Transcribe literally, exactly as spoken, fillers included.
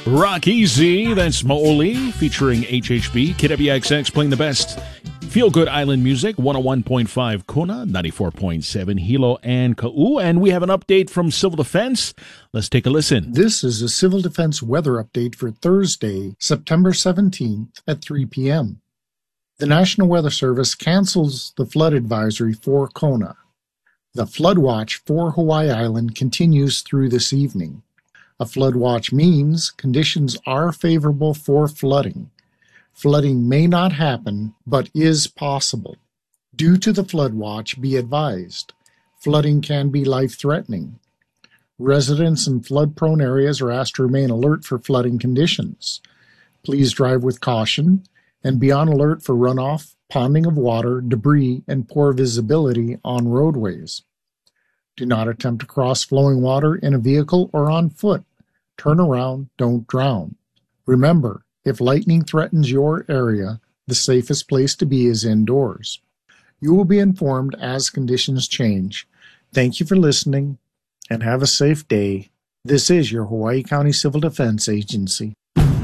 Rock Easy, that's Mo'oli, featuring H H B. K W X X playing the best feel-good island music, one oh one point five Kona, ninety-four point seven Hilo and Ka'u. And we have an update from Civil Defense. Let's take a listen. This is a Civil Defense weather update for Thursday, September seventeenth at three p.m. The National Weather Service cancels the flood advisory for Kona. The flood watch for Hawaii Island continues through this evening. A flood watch means conditions are favorable for flooding. Flooding may not happen, but is possible. Due to the flood watch, be advised, flooding can be life-threatening. Residents in flood-prone areas are asked to remain alert for flooding conditions. Please drive with caution and be on alert for runoff, ponding of water, debris, and poor visibility on roadways. Do not attempt to cross flowing water in a vehicle or on foot. Turn around, don't drown. Remember, if lightning threatens your area, the safest place to be is indoors. You will be informed as conditions change. Thank you for listening, and have a safe day. This is your Hawaii County Civil Defense Agency.